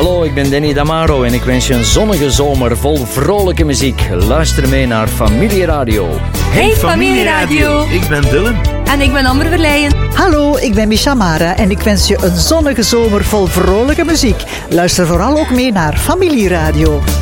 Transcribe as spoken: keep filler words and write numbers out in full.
Hallo, ik ben Danny Damaro en ik wens je een zonnige zomer vol vrolijke muziek. Luister mee naar Familieradio. Hey, hey Familieradio. Ik ben Dylan. En ik ben Amber Verleijen. Hallo, ik ben Micha Mara en ik wens je een zonnige zomer vol vrolijke muziek. Luister vooral ook mee naar Familieradio.